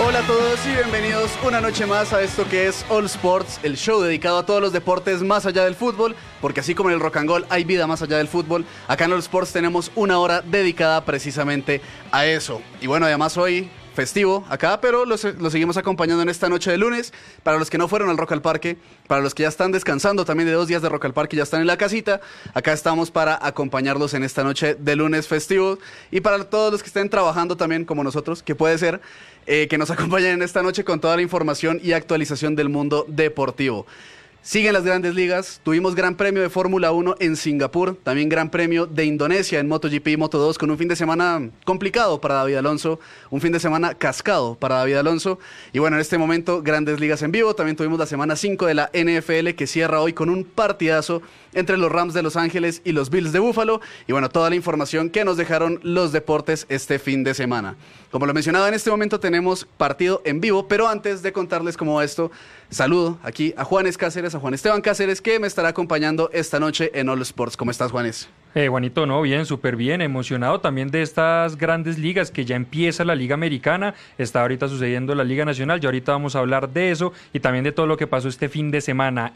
Hola a todos y bienvenidos una noche más a esto que es All Sports, el show dedicado a todos los deportes más allá del fútbol, porque así como en el rock and roll hay vida más allá del fútbol, acá en All Sports tenemos una hora dedicada precisamente a eso. Y bueno, además hoy festivo acá, pero lo seguimos acompañando en esta noche de lunes. Para los que no fueron al Rock al Parque, para los que ya están descansando también de 2 días de Rock al Parque y ya están en la casita, acá estamos para acompañarlos en esta noche de lunes festivo. Y para todos los que estén trabajando también como nosotros, que puede ser, que nos acompañen en esta noche con toda la información y actualización del mundo deportivo. Siguen las grandes ligas, tuvimos Gran Premio de Fórmula 1 en Singapur, también Gran Premio de Indonesia en MotoGP y Moto2 con un fin de semana complicado para David Alonso, un fin de semana cascado para David Alonso. Y bueno, en este momento grandes ligas en vivo, también tuvimos la semana 5 de la NFL que cierra hoy con un partidazo entre los Rams de Los Ángeles y los Bills de Buffalo. Y bueno, toda la información que nos dejaron los deportes este fin de semana. Como lo mencionaba, en este momento tenemos partido en vivo, pero antes de contarles cómo va esto, saludo aquí a Juanes Cáceres, a Juan Esteban Cáceres, que me estará acompañando esta noche en All Sports. ¿Cómo estás, Juanes? Juanito, no, bien, súper bien, emocionado también de estas grandes ligas, que ya empieza la Liga Americana, está ahorita sucediendo la Liga Nacional, ya ahorita vamos a hablar de eso y también de todo lo que pasó este fin de semana,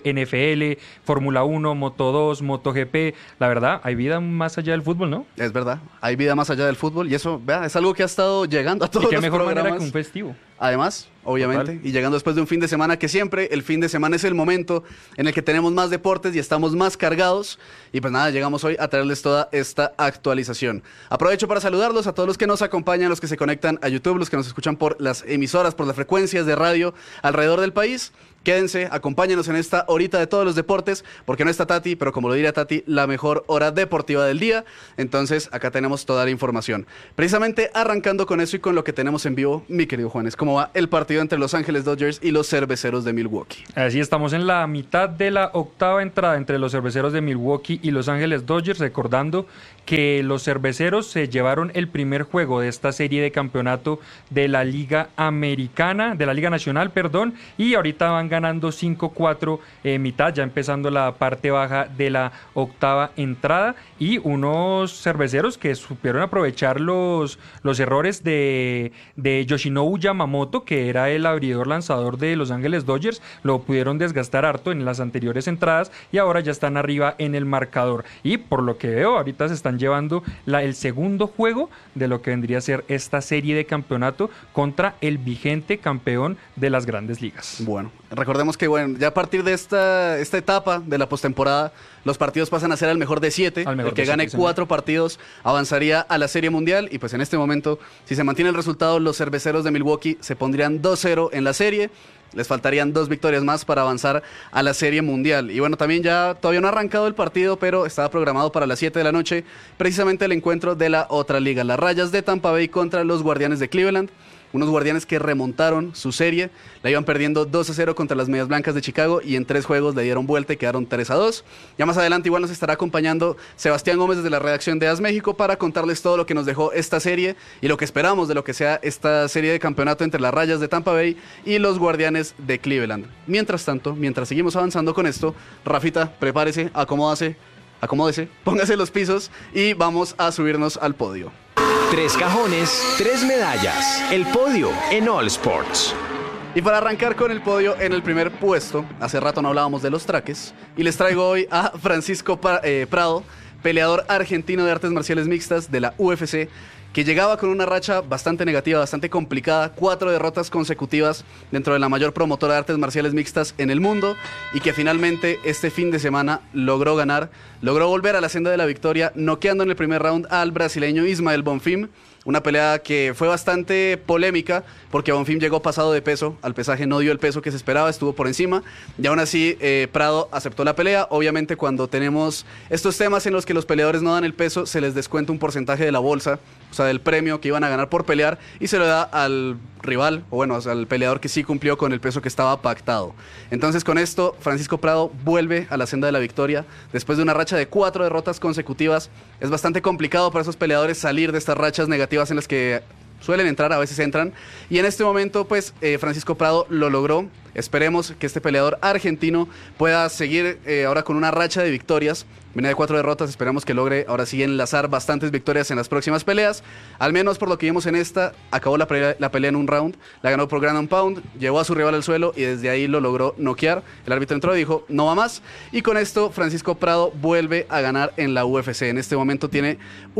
NFL, Fórmula 1, Moto2, MotoGP, la verdad, hay vida más allá del fútbol, ¿no? Es verdad, hay vida más allá del fútbol y eso, vea, es algo que ha estado llegando a todos los programas. ¿Y qué mejor manera que un festivo? Además, obviamente, y llegando después de un fin de semana que siempre, el fin de semana es el momento en el que tenemos más deportes y estamos más cargados. Y pues nada, llegamos hoy a traerles toda esta actualización. Aprovecho para saludarlos a todos los que nos acompañan, los que se conectan a YouTube, los que nos escuchan por las emisoras, por las frecuencias de radio alrededor del país. Quédense, acompáñenos en esta horita de todos los deportes, porque no está Tati, pero como lo diría Tati, la mejor hora deportiva del día. Entonces, acá tenemos toda la información. Precisamente arrancando con eso y con lo que tenemos en vivo, mi querido Juanes, ¿cómo va el partido entre Los Ángeles Dodgers y los Cerveceros de Milwaukee? Así estamos en la mitad de la octava entrada entre los Cerveceros de Milwaukee y Los Ángeles Dodgers, recordando que los Cerveceros se llevaron el primer juego de esta serie de campeonato de la Liga Americana, de la Liga Nacional, perdón, y ahorita van ganando 5-4 mitad, ya empezando la parte baja de la octava entrada, y unos Cerveceros que supieron aprovechar los errores de Yoshinobu Yamamoto, que era el abridor lanzador de Los Ángeles Dodgers, lo pudieron desgastar harto en las anteriores entradas y ahora ya están arriba en el marcador, y por lo que veo ahorita se están llevando el segundo juego de lo que vendría a ser esta serie de campeonato contra el vigente campeón de las grandes ligas. Bueno, recordemos que ya a partir de esta etapa de la postemporada, los partidos pasan a ser al mejor de 7. El que gane 4 partidos avanzaría a la Serie Mundial. Y pues en este momento, si se mantiene el resultado, los Cerveceros de Milwaukee se pondrían 2-0 en la serie. Les faltarían 2 victorias más para avanzar a la Serie Mundial. Y bueno, también ya todavía no ha arrancado el partido, pero estaba programado para las 7 de la noche, precisamente el encuentro de la otra liga, las Rayas de Tampa Bay contra los Guardianes de Cleveland. Unos Guardianes que remontaron su serie, la iban perdiendo 2-0 contra las Medias Blancas de Chicago y en 3 juegos le dieron vuelta y quedaron 3-2. Ya más adelante igual nos estará acompañando Sebastián Gómez desde la redacción de AS México para contarles todo lo que nos dejó esta serie y lo que esperamos de lo que sea esta serie de campeonato entre las Rayas de Tampa Bay y los Guardianes de Cleveland. Mientras tanto, mientras seguimos avanzando con esto, Rafita, prepárese, acomódese, póngase los pisos y vamos a subirnos al podio. 3 cajones, 3 medallas. El podio en All Sports. Y para arrancar con el podio en el primer puesto, hace rato no hablábamos de los traques, y les traigo hoy a Francisco Prado, peleador argentino de artes marciales mixtas de la UFC, que llegaba con una racha bastante negativa, bastante complicada, 4 derrotas consecutivas dentro de la mayor promotora de artes marciales mixtas en el mundo, y que finalmente este fin de semana logró ganar, logró volver a la senda de la victoria, noqueando en el primer round al brasileño Ismael Bonfim. Una pelea que fue bastante polémica porque Bonfim llegó pasado de peso, al pesaje no dio el peso que se esperaba, estuvo por encima y aún así Prado aceptó la pelea. Obviamente cuando tenemos estos temas en los que los peleadores no dan el peso, se les descuenta un porcentaje de la bolsa, o sea del premio que iban a ganar por pelear, y se lo da al rival, o bueno, al peleador que sí cumplió con el peso que estaba pactado. Entonces con esto Francisco Prado vuelve a la senda de la victoria después de una racha de 4 derrotas consecutivas. Es bastante complicado para esos peleadores salir de estas rachas negativas en las que suelen entrar, a veces entran, y en este momento pues Francisco Prado lo logró. esperemos que este peleador argentino pueda seguir ahora con una racha de victorias. Viene de 4 derrotas, esperamos que logre ahora sí enlazar bastantes victorias en las próximas peleas. Al menos por lo que vimos en esta, acabó la pelea en un round, la ganó por ground and pound, llevó a su rival al suelo y desde ahí lo logró noquear. El árbitro entró y dijo, no va más. Y con esto, Francisco Prado vuelve a ganar en la UFC. En este momento tiene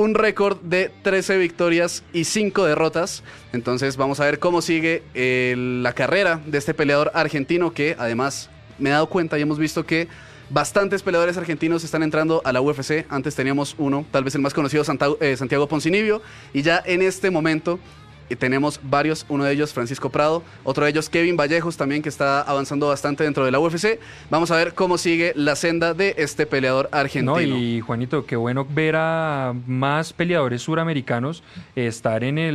un récord de 13 victorias y 5 derrotas. Entonces vamos a ver cómo sigue la carrera de este peleador argentino, que además me he dado cuenta y hemos visto que bastantes peleadores argentinos están entrando a la UFC. Antes teníamos uno, tal vez el más conocido, Santiago Ponzinibbio, y ya en este momento tenemos varios, uno de ellos Francisco Prado, otro de ellos Kevin Vallejos también, que está avanzando bastante dentro de la UFC. Vamos a ver cómo sigue la senda de este peleador argentino. No, y Juanito, qué bueno ver a más peleadores suramericanos estar en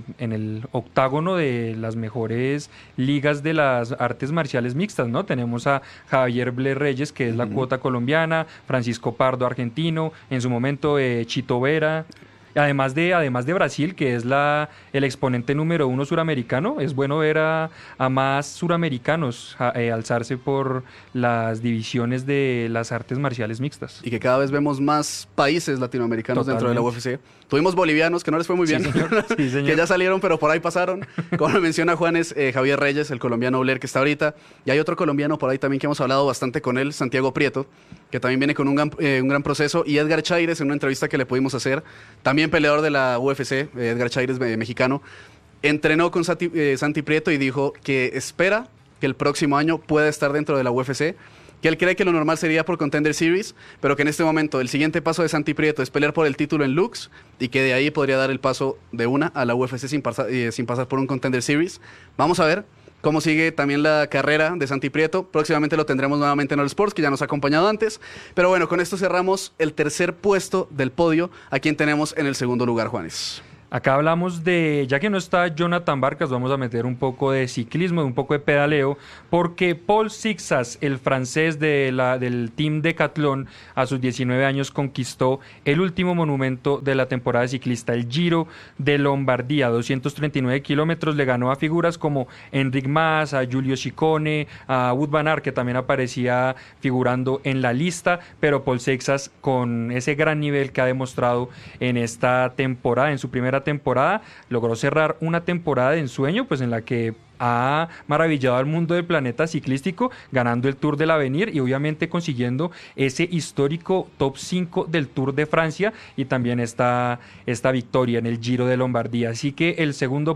el octágono de las mejores ligas de las artes marciales mixtas, ¿no? Tenemos a Javier Ble Reyes, que es la cuota colombiana, Francisco Pardo, argentino, en su momento Chito Vera. Además de Brasil, que es el exponente número 1 suramericano, es bueno ver a más suramericanos alzarse por las divisiones de las artes marciales mixtas. Y que cada vez vemos más países latinoamericanos dentro de la UFC. Tuvimos bolivianos que no les fue muy bien, sí, señor. Sí, señor. Que ya salieron, pero por ahí pasaron. Como menciona Juanes, Javier Reyes, el colombiano Blair que está ahorita. Y hay otro colombiano por ahí también que hemos hablado bastante con él, Santiago Prieto, que también viene con un gran proceso. Y Edgar Chaires, en una entrevista que le pudimos hacer, también peleador de la UFC, Edgar Chaires, mexicano, entrenó con Santi Prieto y dijo que espera que el próximo año pueda estar dentro de la UFC, que él cree que lo normal sería por Contender Series, pero que en este momento el siguiente paso de Santi Prieto es pelear por el título en Lux y que de ahí podría dar el paso de una a la UFC sin pasar por un Contender Series. Vamos a ver cómo sigue también la carrera de Santi Prieto. Próximamente lo tendremos nuevamente en All Sports, que ya nos ha acompañado antes. Pero bueno, con esto cerramos el tercer puesto del podio. ¿A quién tenemos en el segundo lugar, Juanes? Acá hablamos ya que no está Jonathan Barcas, vamos a meter un poco de ciclismo, un poco de pedaleo, porque Paul Sixas, el francés del Team Decathlon, a sus 19 años conquistó el último monumento de la temporada ciclista, el Giro de Lombardía, 239 kilómetros, le ganó a figuras como Enric Mas, a Giulio Ciccone, a Wout van Aert, que también aparecía figurando en la lista, pero Paul Sixas, con ese gran nivel que ha demostrado en esta temporada, en su primera temporada, logró cerrar una temporada de ensueño, pues en la que ha maravillado al mundo del planeta ciclístico, ganando el Tour del Avenir y obviamente consiguiendo ese histórico top 5 del Tour de Francia y también esta victoria en el Giro de Lombardía. Así que el segundo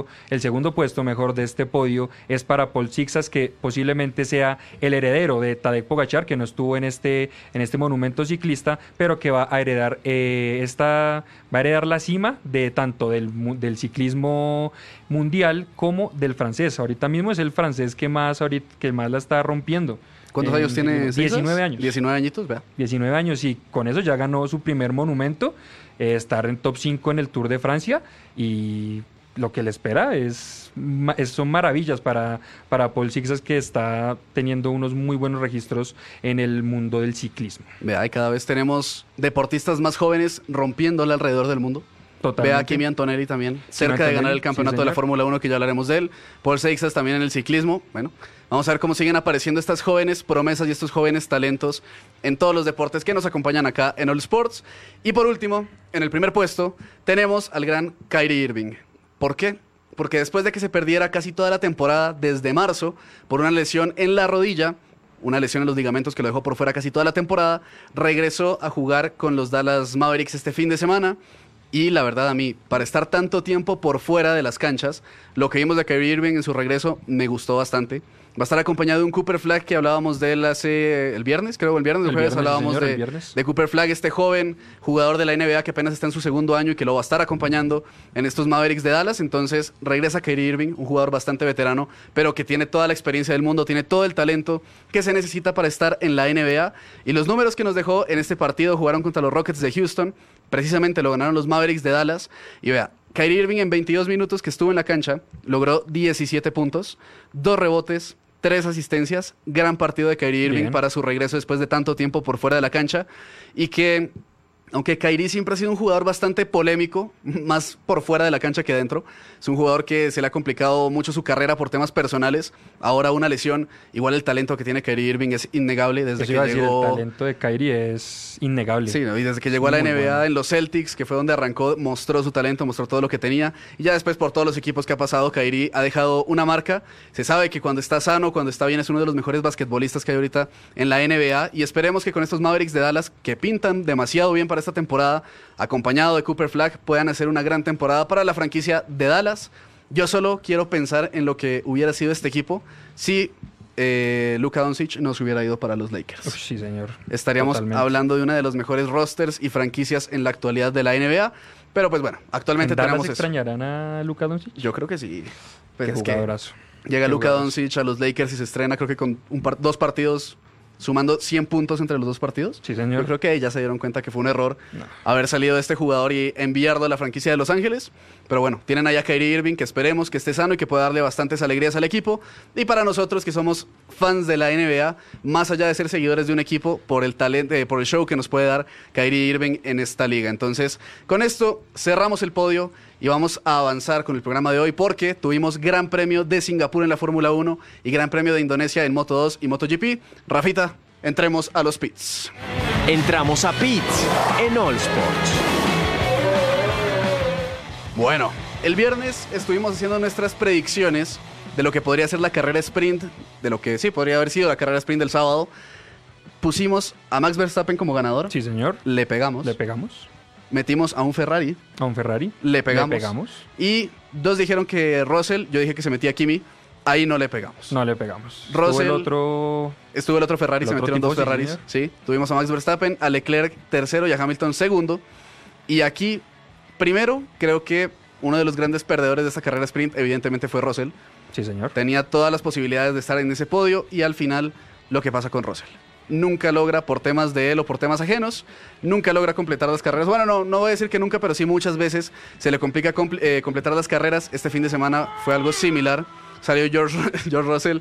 puesto mejor de este podio es para Paul Sixas, que posiblemente sea el heredero de Tadej Pogačar, que no estuvo en este monumento ciclista, pero que va a heredar la cima de tanto del ciclismo mundial como del francés. Ahorita mismo es el francés que más la está rompiendo. ¿Cuántos años tiene? 19 años. 19 años, vea. 19 años, y con eso ya ganó su primer monumento, estar en top 5 en el Tour de Francia, y lo que le espera son maravillas para Paul Sixas, que está teniendo unos muy buenos registros en el mundo del ciclismo. Vea, y cada vez tenemos deportistas más jóvenes rompiéndole alrededor del mundo. Totalmente. Ve a Kimi Antonelli también, cerca de ganar el campeonato de la Fórmula 1, que ya hablaremos de él. Paul Sixas también en el ciclismo. Bueno, vamos a ver cómo siguen apareciendo estas jóvenes promesas y estos jóvenes talentos en todos los deportes que nos acompañan acá en All Sports. Y por último, en el primer puesto, tenemos al gran Kyrie Irving. ¿Por qué? Porque después de que se perdiera casi toda la temporada desde marzo por una lesión en la rodilla, una lesión en los ligamentos que lo dejó por fuera casi toda la temporada, regresó a jugar con los Dallas Mavericks este fin de semana. Y la verdad, a mí, para estar tanto tiempo por fuera de las canchas, lo que vimos de Kyrie Irving en su regreso me gustó bastante. Va a estar acompañado de un Cooper Flagg, que hablábamos de él el viernes, creo, el jueves hablábamos de Cooper Flagg, este joven jugador de la NBA que apenas está en su segundo año y que lo va a estar acompañando en estos Mavericks de Dallas. Entonces regresa Kyrie Irving, un jugador bastante veterano, pero que tiene toda la experiencia del mundo, tiene todo el talento que se necesita para estar en la NBA. Y los números que nos dejó en este partido: jugaron contra los Rockets de Houston, precisamente lo ganaron los Mavericks de Dallas. Y vea, Kyrie Irving en 22 minutos que estuvo en la cancha logró 17 puntos, 2 rebotes, 3 asistencias. Gran partido de Kyrie Irving para su regreso después de tanto tiempo por fuera de la cancha, y que Aunque Kyrie siempre ha sido un jugador bastante polémico, más por fuera de la cancha que dentro. Es un jugador que se le ha complicado mucho su carrera por temas personales. Ahora una lesión. Igual el talento que tiene Kyrie Irving es innegable desde Eso que iba a decir, llegó. el talento de Kyrie es innegable. Sí, ¿no? Y desde que llegó a la Muy NBA bueno. en los Celtics, que fue donde arrancó, mostró su talento, mostró todo lo que tenía. Y ya después por todos los equipos que ha pasado, Kyrie ha dejado una marca. Se sabe que cuando está sano, cuando está bien, es uno de los mejores basquetbolistas que hay ahorita en la NBA. Y esperemos que con estos Mavericks de Dallas, que pintan demasiado bien para esta temporada, acompañado de Cooper Flag, puedan hacer una gran temporada para la franquicia de Dallas. Yo solo quiero pensar en lo que hubiera sido este equipo si Luka Doncic no se hubiera ido para los Lakers. Uf, sí, señor. Estaríamos Totalmente. hablando de una de los mejores rosters y franquicias en la actualidad de la NBA. Pero pues bueno, actualmente ¿En Dallas tenemos eso. extrañarán a Luka Doncic? Yo creo que sí. Pues Qué es que jugadorazo. llega Qué Luka jugadorazo. Doncic a los Lakers y se estrena creo que con dos partidos, sumando 100 puntos entre los dos partidos. Sí, señor. Yo creo que ya se dieron cuenta que fue un error No. haber salido de este jugador y enviarlo a la franquicia de Los Ángeles. Pero bueno, tienen allá a Kyrie Irving, que esperemos que esté sano y que pueda darle bastantes alegrías al equipo. Y para nosotros que somos fans de la NBA, más allá de ser seguidores de un equipo, por el talento, por el show que nos puede dar Kyrie Irving en esta liga. Entonces, con esto cerramos el podio y vamos a avanzar con el programa de hoy porque tuvimos Gran Premio de Singapur en la Fórmula 1 y Gran Premio de Indonesia en Moto 2 y MotoGP. Rafita, entremos a los pits. Entramos a Pits en All Sports. Bueno, el viernes estuvimos haciendo nuestras predicciones de lo que podría ser la carrera sprint, de lo que sí podría haber sido la carrera sprint del sábado. Pusimos a Max Verstappen como ganador, Sí, señor. le pegamos. Le pegamos Metimos a un Ferrari, a un Ferrari. le pegamos. Le pegamos. Y dos dijeron que Russell, yo dije que se metía a Kimi, ahí no le pegamos. No le pegamos. Russell- Estuvo el otro... Estuvo el otro Ferrari, El se otro metieron tipo, dos sí, Ferraris. señor. Sí, tuvimos a Max Verstappen, a Leclerc tercero y a Hamilton segundo. Y aquí, primero, creo que uno de los grandes perdedores de esta carrera sprint, evidentemente, fue Russell. Sí, señor. Tenía todas las posibilidades de estar en ese podio y al final, lo que pasa con Russell. Nunca logra, por temas de él o por temas ajenos, nunca logra completar las carreras. Bueno, no voy a decir que nunca, pero sí muchas veces se le complica completar las carreras. Este fin de semana fue algo similar. Salió George Russell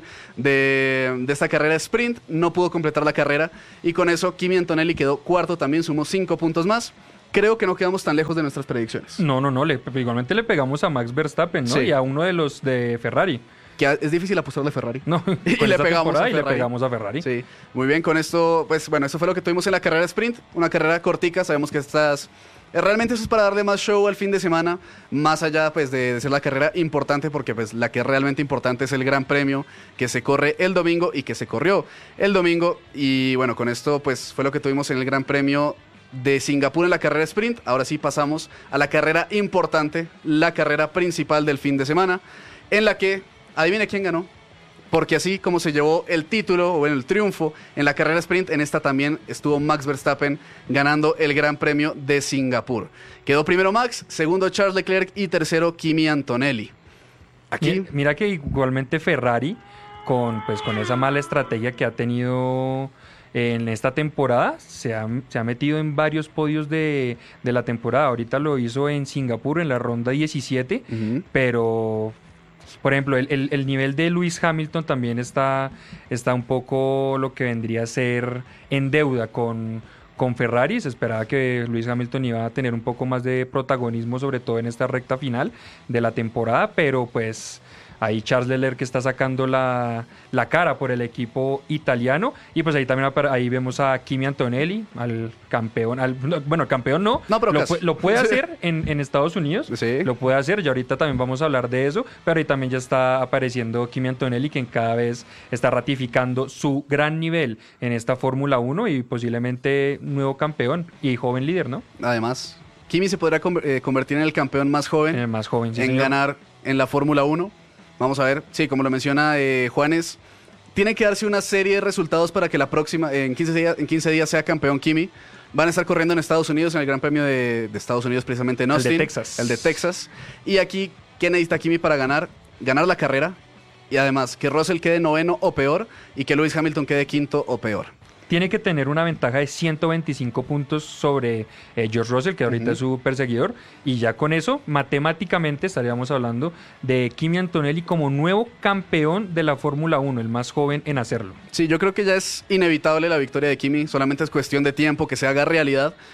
de esta carrera sprint, no pudo completar la carrera y con eso Kimi Antonelli quedó cuarto, también sumó 5 puntos más. Creo que no quedamos tan lejos de nuestras predicciones. No, igualmente le pegamos a Max Verstappen, ¿no? Sí. Y a uno de los de Ferrari. Que es difícil apostarle a Ferrari. No, Y con le esta pegamos temporada a y le Ferrari. pegamos a Ferrari. Sí, muy bien, con esto, pues bueno, eso fue lo que tuvimos en la carrera sprint, una carrera cortica, sabemos que realmente eso es para darle más show al fin de semana, más allá pues de ser la carrera importante, porque pues la que es realmente importante es el Gran Premio que se corre el domingo y que se corrió el domingo, y bueno, con esto pues fue lo que tuvimos en el Gran Premio de Singapur en la carrera sprint. Ahora sí pasamos a la carrera importante, la carrera principal del fin de semana, en la que, adivine quién ganó. Porque así como se llevó el título o el triunfo en la carrera sprint, en esta también estuvo Max Verstappen ganando el Gran Premio de Singapur. Quedó primero Max, segundo Charles Leclerc y tercero Kimi Antonelli. Aquí, Mira que igualmente Ferrari, con esa mala estrategia que ha tenido en esta temporada, se ha metido en varios podios de la temporada. Ahorita lo hizo en Singapur en la ronda 17, pero... Por ejemplo, el nivel de Lewis Hamilton también está un poco lo que vendría a ser en deuda con Ferrari. Se esperaba que Lewis Hamilton iba a tener un poco más de protagonismo, sobre todo en esta recta final de la temporada, pero pues ahí Charles Leclerc que está sacando la cara por el equipo italiano, y pues ahí también ahí vemos a Kimi Antonelli, al campeón, bueno, campeón no, pero lo puede hacer en Estados Unidos, Sí. lo puede hacer, y ahorita también vamos a hablar de eso, pero ahí también ya está apareciendo Kimi Antonelli, quien cada vez está ratificando su gran nivel en esta Fórmula 1 y posiblemente nuevo campeón y joven líder, ¿no? además, Kimi se podrá convertir en el campeón más joven En el más joven, sí, en señor. ganar en la Fórmula 1. Vamos a ver, sí, como lo menciona Juanes, tiene que darse una serie de resultados para que la próxima, en 15 días sea campeón Kimi. Van a estar corriendo en Estados Unidos, en el Gran Premio de Estados Unidos, precisamente en El de Austin. Texas. El de Texas. Y aquí, ¿qué necesita Kimi para ganar? Ganar la carrera. Y además, que Russell quede noveno o peor y que Lewis Hamilton quede quinto o peor. Tiene que tener una ventaja de 125 puntos sobre George Russell, que ahorita es su perseguidor, y ya con eso, matemáticamente estaríamos hablando de Kimi Antonelli como nuevo campeón de la Fórmula 1, el más joven en hacerlo. Sí, yo creo que ya es inevitable la victoria de Kimi, solamente es cuestión de tiempo que se haga realidad.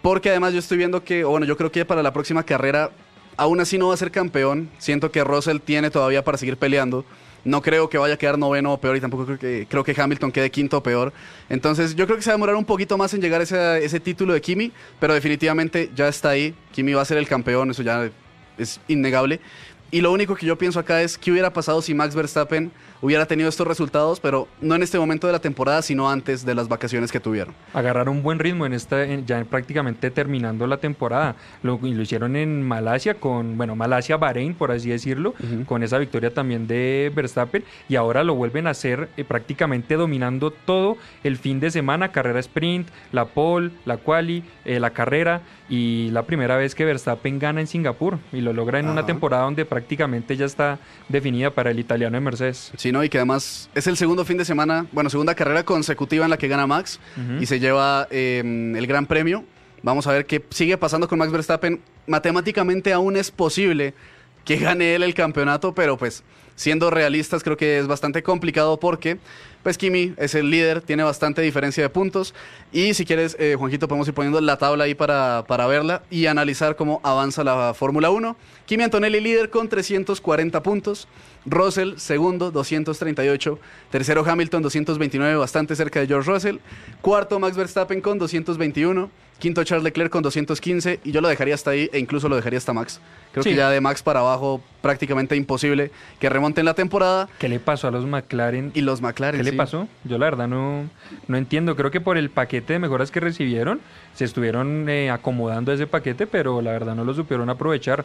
porque además yo estoy viendo que, bueno, yo creo que para la próxima carrera, aún así no va a ser campeón. Siento que Russell tiene todavía para seguir peleando. No creo que vaya a quedar noveno o peor, y tampoco creo que Hamilton quede quinto o peor. Entonces yo creo que se va a demorar un poquito más en llegar a ese título de Kimi, pero definitivamente ya está ahí. Kimi va a ser el campeón, eso ya es innegable. Y lo único que yo pienso acá es qué hubiera pasado si Max Verstappen hubiera tenido estos resultados, pero no en este momento de la temporada, sino antes de las vacaciones que tuvieron. Agarrar un buen ritmo ya prácticamente terminando la temporada. Y lo hicieron en Malasia, Malasia, Bahrein, por así decirlo, con esa victoria también de Verstappen, y ahora lo vuelven a hacer prácticamente dominando todo el fin de semana, carrera sprint, la pole, la quali, la carrera, y la primera vez que Verstappen gana en Singapur, y lo logra en una temporada donde prácticamente ya está definida para el italiano de Mercedes. Sí, ¿no? Y que además es el segundo fin de semana, segunda carrera consecutiva en la que gana Max y se lleva el Gran Premio. Vamos a ver qué sigue pasando con Max Verstappen. Matemáticamente aún es posible que gane él el campeonato, pero pues siendo realistas creo que es bastante complicado porque pues Kimi es el líder, tiene bastante diferencia de puntos, y si quieres, Juanjito, podemos ir poniendo la tabla ahí para verla y analizar cómo avanza la Fórmula 1. Kimi Antonelli líder con 340 puntos, Russell segundo, 238, tercero Hamilton, 229, bastante cerca de George Russell, cuarto Max Verstappen con 221, quinto Charles Leclerc con 215, y yo lo dejaría hasta ahí, e incluso lo dejaría hasta Max. Creo que ya de Max para abajo prácticamente imposible que remonten la temporada. ¿Qué le pasó a los McLaren? Y los McLaren, ¿Qué le pasó? Yo la verdad no entiendo. Creo que por el paquete de mejoras que recibieron, se estuvieron acomodando a ese paquete, pero la verdad no lo supieron aprovechar.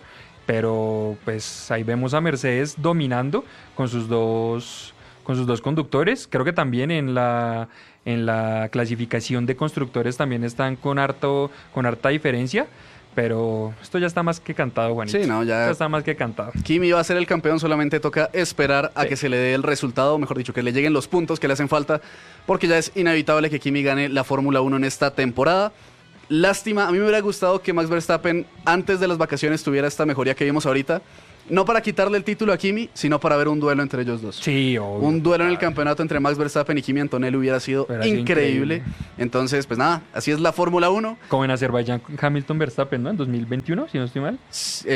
Pero pues ahí vemos a Mercedes dominando con sus dos conductores. Creo que también en la clasificación de constructores también están con harta diferencia. Pero esto ya está más que cantado, Juanito. Sí, no, ya está más que cantado. Kimi va a ser el campeón, solamente toca esperar a que se le dé el resultado, mejor dicho, que le lleguen los puntos que le hacen falta, porque ya es inevitable que Kimi gane la Fórmula 1 en esta temporada. Lástima, a mí me hubiera gustado que Max Verstappen antes de las vacaciones tuviera esta mejoría que vimos ahorita. No para quitarle el título a Kimi, sino para ver un duelo entre ellos dos. Sí, obvio. Un duelo en el campeonato entre Max Verstappen y Kimi Antonelli hubiera sido increíble. Entonces, pues nada, así es la Fórmula 1. Como en Azerbaiyán, Hamilton Verstappen, ¿no? En 2021, si no estoy mal.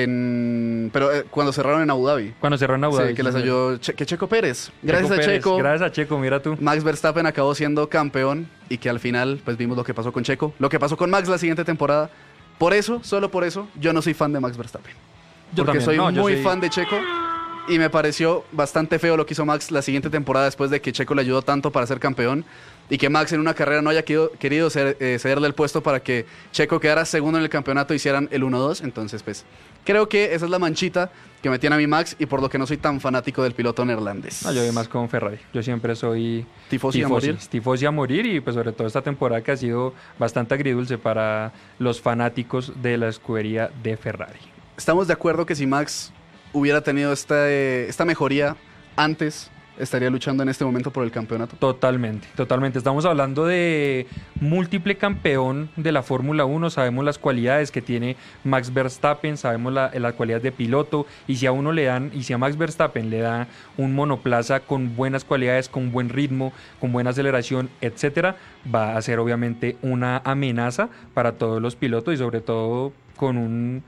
Pero cuando cerraron en Abu Dhabi. Cuando cerraron en Abu Dhabi. Sí, que les ayudó Checo Pérez. Gracias a Checo. Gracias a Checo, mira tú. Max Verstappen acabó siendo campeón, y que al final, pues vimos lo que pasó con Checo, lo que pasó con Max la siguiente temporada. Por eso, solo por eso, yo no soy fan de Max Verstappen. Yo porque también. soy muy fan de Checo, y me pareció bastante feo lo que hizo Max la siguiente temporada después de que Checo le ayudó tanto para ser campeón, y que Max en una carrera no haya querido cederle el puesto para que Checo quedara segundo en el campeonato y hicieran el 1-2. Entonces, pues, creo que esa es la manchita que me tiene a mí Max, y por lo que no soy tan fanático del piloto neerlandés. No, yo voy más con Ferrari. Yo siempre soy tifosi a morir, y pues sobre todo esta temporada que ha sido bastante agridulce para los fanáticos de la escudería de Ferrari. Estamos de acuerdo que si Max hubiera tenido esta mejoría antes, estaría luchando en este momento por el campeonato. Totalmente. Estamos hablando de múltiple campeón de la Fórmula 1. Sabemos las cualidades que tiene Max Verstappen, sabemos las cualidades de piloto, y si a Max Verstappen le da un monoplaza con buenas cualidades, con buen ritmo, con buena aceleración, etcétera, va a ser obviamente una amenaza para todos los pilotos, y sobre todo con un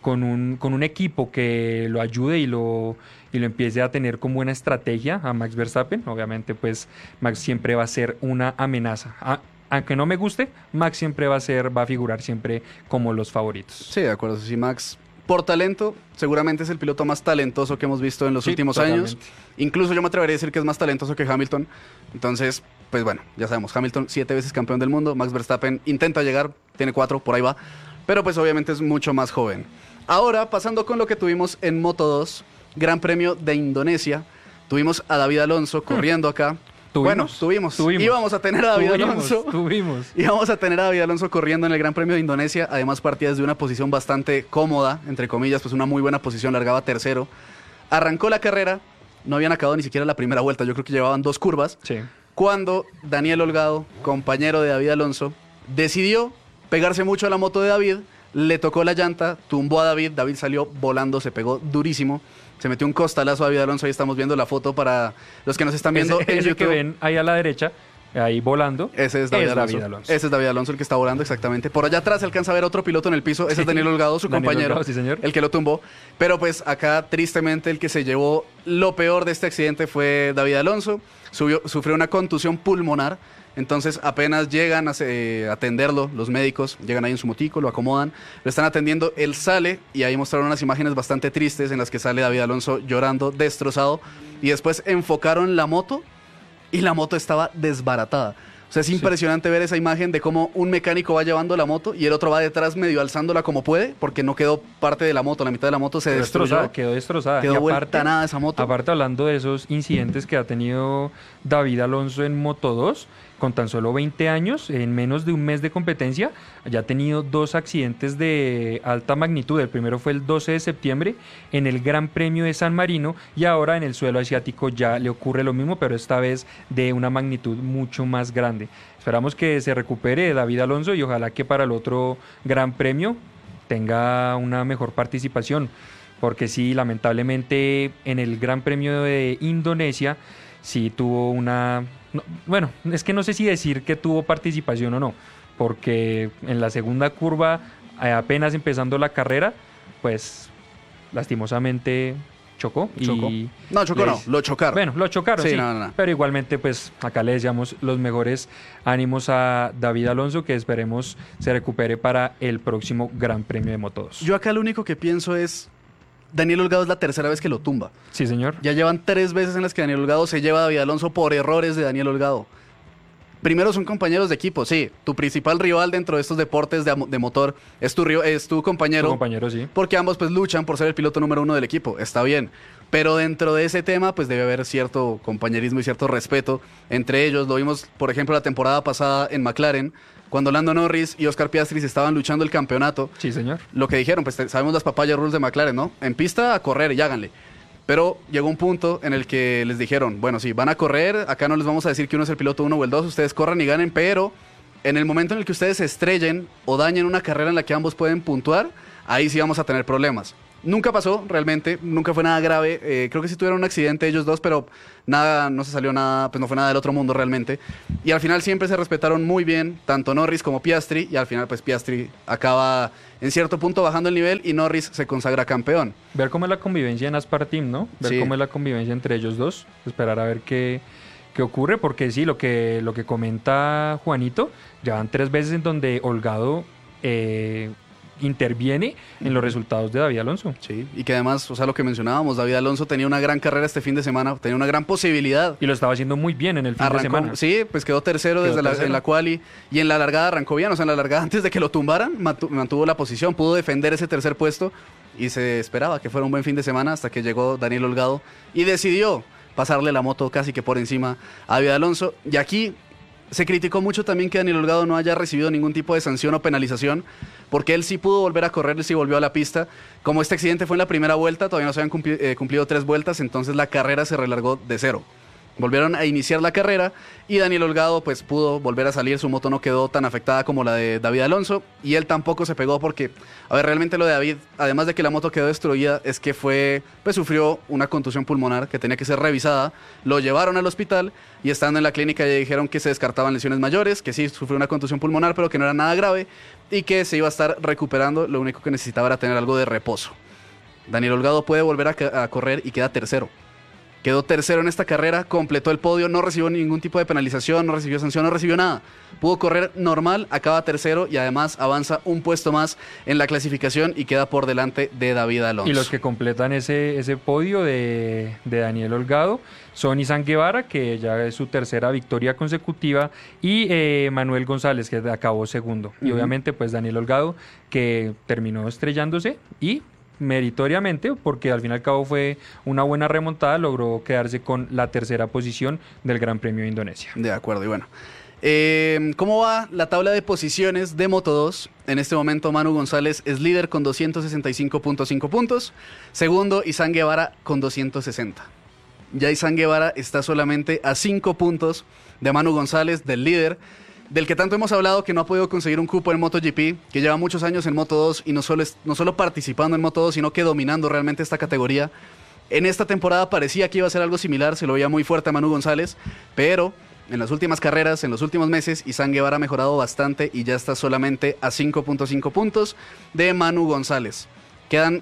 equipo que lo ayude y lo empiece a tener con buena estrategia a Max Verstappen. Obviamente, pues Max siempre va a ser una amenaza. Aunque no me guste, Max siempre va a figurar siempre como los favoritos. Sí, de acuerdo. Sí, Max, por talento, seguramente es el piloto más talentoso que hemos visto en los últimos años. Incluso yo me atrevería a decir que es más talentoso que Hamilton. Entonces, pues bueno, ya sabemos, Hamilton 7 veces campeón del mundo, Max Verstappen intenta llegar, tiene 4, por ahí va, pero pues obviamente es mucho más joven. Ahora, pasando con lo que tuvimos en Moto2, Gran Premio de Indonesia, tuvimos a David Alonso corriendo acá. Tuvimos. Íbamos a tener a David Alonso. Íbamos a tener a David Alonso corriendo en el Gran Premio de Indonesia. Además, partía desde una posición bastante cómoda, entre comillas, pues una muy buena posición, largaba tercero. Arrancó la carrera, no habían acabado ni siquiera la primera vuelta, yo creo que llevaban 2 curvas. Sí. Cuando Daniel Holgado, compañero de David Alonso, decidió pegarse mucho a la moto de David. Le tocó la llanta, tumbó a David salió volando, se pegó durísimo, se metió un costalazo a David Alonso. Ahí estamos viendo la foto para los que nos están viendo en ese YouTube. que ven ahí a la derecha ahí volando. Ese es David Alonso. Ese es David Alonso el que está volando, exactamente. Por allá atrás se alcanza a ver otro piloto en el piso. Ese es Daniel Holgado, su compañero. Holgado, sí, señor. El que lo tumbó. Pero pues acá, tristemente, el que se llevó lo peor de este accidente fue David Alonso. Sufrió una contusión pulmonar. Entonces apenas llegan a atenderlo los médicos, llegan ahí en su motico, lo acomodan, lo están atendiendo, él sale y ahí mostraron unas imágenes bastante tristes en las que sale David Alonso llorando, destrozado, y después enfocaron la moto y la moto estaba desbaratada. O sea, es impresionante ver esa imagen de cómo un mecánico va llevando la moto y el otro va detrás medio alzándola como puede, porque no quedó parte de la moto, la mitad de la moto se destruyó. Quedó destrozada. Quedó vuelta nada esa moto. Aparte, hablando de esos incidentes que ha tenido David Alonso en Moto2, con tan solo 20 años, en menos de un mes de competencia, ya ha tenido 2 accidentes de alta magnitud. El primero fue el 12 de septiembre en el Gran Premio de San Marino y ahora en el suelo asiático ya le ocurre lo mismo, pero esta vez de una magnitud mucho más grande. Esperamos que se recupere David Alonso y ojalá que para el otro Gran Premio tenga una mejor participación, porque sí, lamentablemente en el Gran Premio de Indonesia sí tuvo una... bueno, es que no sé si decir que tuvo participación o no, porque en la segunda curva, apenas empezando la carrera, pues lastimosamente chocó. Lo chocaron. Bueno, lo chocaron, sí. No. Pero igualmente, pues acá le deseamos los mejores ánimos a David Alonso, que esperemos se recupere para el próximo Gran Premio de Moto2. Yo acá lo único que pienso es... Daniel Holgado es la tercera vez que lo tumba. Sí, señor. Ya llevan 3 veces en las que Daniel Holgado se lleva a David Alonso por errores de Daniel Holgado. Primero son compañeros de equipo, sí. Tu principal rival dentro de estos deportes de motor es tu compañero. Tu compañero, sí. Porque ambos pues luchan por ser el piloto número 1 del equipo. Está bien. Pero dentro de ese tema pues debe haber cierto compañerismo y cierto respeto entre ellos. Lo vimos, por ejemplo, la temporada pasada en McLaren, cuando Lando Norris y Oscar Piastri estaban luchando el campeonato. Sí, señor. Lo que dijeron, pues sabemos las papaya rules de McLaren, ¿no? En pista a correr y háganle. Pero llegó un punto en el que les dijeron, bueno, sí, van a correr, acá no les vamos a decir que uno es el piloto 1 o el 2, ustedes corran y ganen, pero en el momento en el que ustedes se estrellen o dañen una carrera en la que ambos pueden puntuar, ahí sí vamos a tener problemas. Nunca pasó, realmente, nunca fue nada grave. Creo que sí tuvieron un accidente ellos dos, pero nada, no se salió nada, pues no fue nada del otro mundo realmente. Y al final siempre se respetaron muy bien, tanto Norris como Piastri, y al final pues Piastri acaba en cierto punto bajando el nivel y Norris se consagra campeón. Ver cómo es la convivencia en Aspar Team, ¿no? Ver cómo es la convivencia entre ellos dos, esperar a ver qué ocurre, porque sí, lo que comenta Juanito, ya van 3 veces en donde Holgado interviene en los resultados de David Alonso. Sí, y que además, o sea, lo que mencionábamos, David Alonso tenía una gran carrera este fin de semana, tenía una gran posibilidad. Y lo estaba haciendo muy bien en el fin de semana. Sí, pues quedó tercero en la quali y en la largada arrancó bien, o sea, en la largada antes de que lo tumbaran, mantuvo la posición, pudo defender ese tercer puesto y se esperaba que fuera un buen fin de semana hasta que llegó Daniel Holgado y decidió pasarle la moto casi que por encima a David Alonso. Y aquí se criticó mucho también que Daniel Holgado no haya recibido ningún tipo de sanción o penalización, porque él sí pudo volver a correr, él sí volvió a la pista. Como este accidente fue en la primera vuelta, todavía no se habían cumplido 3 vueltas, entonces la carrera se relargó de 0. Volvieron a iniciar la carrera y Daniel Holgado pues pudo volver a salir, su moto no quedó tan afectada como la de David Alonso y él tampoco se pegó porque, a ver, realmente lo de David, además de que la moto quedó destruida, es que sufrió una contusión pulmonar que tenía que ser revisada, lo llevaron al hospital y estando en la clínica ya dijeron que se descartaban lesiones mayores, que sí sufrió una contusión pulmonar pero que no era nada grave y que se iba a estar recuperando, lo único que necesitaba era tener algo de reposo. Daniel Holgado puede volver a correr y queda tercero. Quedó tercero en esta carrera, completó el podio, no recibió ningún tipo de penalización, no recibió sanción, no recibió nada. Pudo correr normal, acaba tercero y además avanza un puesto más en la clasificación y queda por delante de David Alonso. Y los que completan ese podio de Daniel Holgado son Izan Guevara, que ya es su tercera victoria consecutiva, y Manuel González, que acabó segundo. Y obviamente pues Daniel Holgado, que terminó estrellándose y meritoriamente, porque al fin y al cabo fue una buena remontada, logró quedarse con la tercera posición del Gran Premio de Indonesia. De acuerdo, y bueno, ¿cómo va la tabla de posiciones de Moto2? En este momento Manu González es líder con 265.5 puntos, segundo Izan Guevara con 260. Ya Izan Guevara está solamente a 5 puntos de Manu González, del líder, del que tanto hemos hablado, que no ha podido conseguir un cupo en MotoGP, que lleva muchos años en Moto2 y no solo participando en Moto2, sino que dominando realmente esta categoría. En esta temporada parecía que iba a ser algo similar, se lo veía muy fuerte a Manu González, pero en las últimas carreras, en los últimos meses, Izan Guevara ha mejorado bastante y ya está solamente a 5.5 puntos de Manu González. Quedan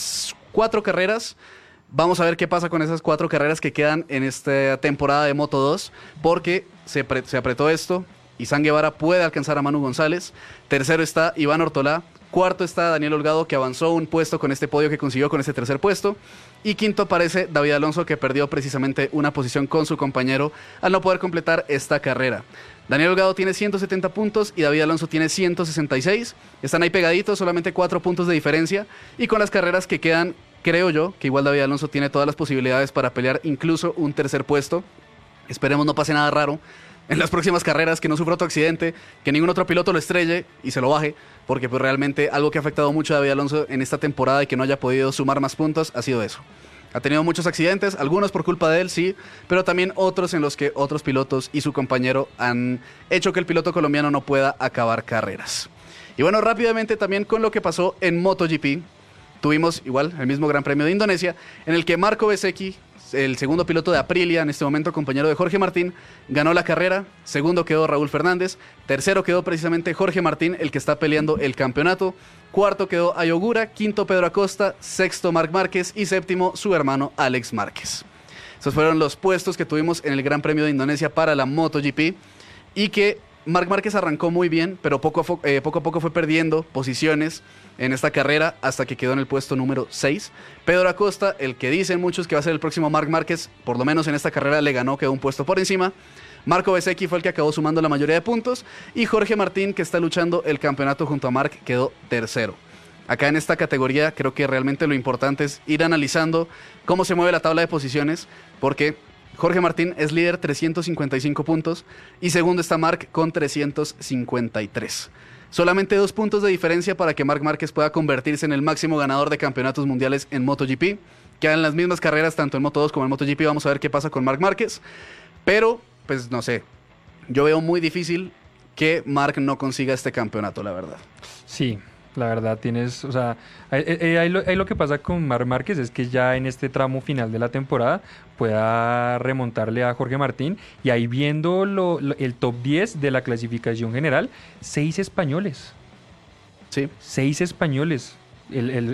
4 carreras. Vamos a ver qué pasa con esas 4 carreras que quedan en esta temporada de Moto 2, porque se apretó esto. Izan Guevara puede alcanzar a Manu González. Tercero está Iván Ortolá. Cuarto está Daniel Holgado, que avanzó un puesto con este podio que consiguió con este tercer puesto. Y quinto aparece David Alonso, que perdió precisamente una posición con su compañero al no poder completar esta carrera. Daniel Holgado tiene 170 puntos y David Alonso tiene 166. Están ahí pegaditos, solamente 4 puntos de diferencia. Y con las carreras que quedan, creo yo que igual David Alonso tiene todas las posibilidades para pelear incluso un tercer puesto. Esperemos no pase nada raro en las próximas carreras, que no sufra otro accidente, que ningún otro piloto lo estrelle y se lo baje, porque pues realmente algo que ha afectado mucho a David Alonso en esta temporada y que no haya podido sumar más puntos ha sido eso. Ha tenido muchos accidentes, algunos por culpa de él, sí, pero también otros en los que otros pilotos y su compañero han hecho que el piloto colombiano no pueda acabar carreras. Y bueno, rápidamente también con lo que pasó en MotoGP, tuvimos igual el mismo Gran Premio de Indonesia, en el que Marco Bezzecchi, el segundo piloto de Aprilia, en este momento compañero de Jorge Martín, ganó la carrera. Segundo quedó Raúl Fernández. Tercero quedó precisamente Jorge Martín, el que está peleando el campeonato. Cuarto quedó Ayogura. Quinto Pedro Acosta. Sexto Marc Márquez. Y séptimo su hermano Alex Márquez. Esos fueron los puestos que tuvimos en el Gran Premio de Indonesia para la MotoGP. Y que Marc Márquez arrancó muy bien, pero poco a poco fue perdiendo posiciones en esta carrera hasta que quedó en el puesto número 6. Pedro Acosta, el que dicen muchos que va a ser el próximo Marc Márquez, por lo menos en esta carrera le ganó, quedó un puesto por encima. Marco Bezzecchi fue el que acabó sumando la mayoría de puntos. Y Jorge Martín, que está luchando el campeonato junto a Marc, quedó tercero. Acá en esta categoría creo que realmente lo importante es ir analizando cómo se mueve la tabla de posiciones, porque Jorge Martín es líder, 355 puntos, y segundo está Marc con 353. Solamente 2 puntos de diferencia para que Marc Márquez pueda convertirse en el máximo ganador de campeonatos mundiales en MotoGP. Quedan las mismas carreras tanto en Moto2 como en MotoGP. Vamos a ver qué pasa con Marc Márquez. Pero, pues no sé, yo veo muy difícil que Marc no consiga este campeonato, la verdad. Sí, la verdad tienes, o sea, ahí lo que pasa con Marc Márquez es que ya en este tramo final de la temporada pueda remontarle a Jorge Martín, y ahí viendo el top 10 de la clasificación general, 6 españoles. Sí. 6 españoles.